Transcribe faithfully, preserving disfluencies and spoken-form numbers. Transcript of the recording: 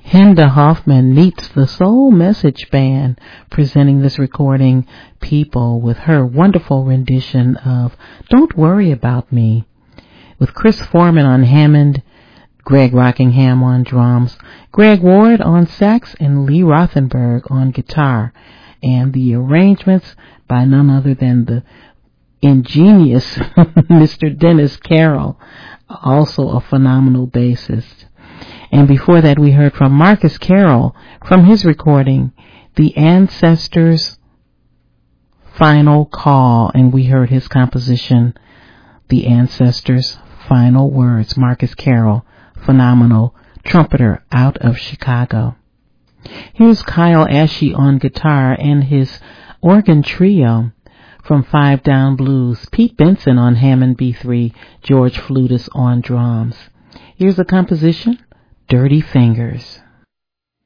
Hinda Hoffman meets the Soul Message Band, presenting this recording, People, with her wonderful rendition of Don't Worry About Me, with Chris Foreman on Hammond, Greg Rockingham on drums, Greg Ward on sax, and Lee Rothenberg on guitar, and the arrangements by none other than the ingenious Mister Dennis Carroll, also a phenomenal bassist. And before that, we heard from Marcus Carroll from his recording, The Ancestors' Final Call, and we heard his composition, The Ancestors' Final Words. Marcus Carroll, phenomenal trumpeter out of Chicago. Here's Kyle Ashe on guitar and his organ trio from Five Down Blues, Pete Benson on Hammond B three, George Flutis on drums. Here's a composition, Dirty Fingers.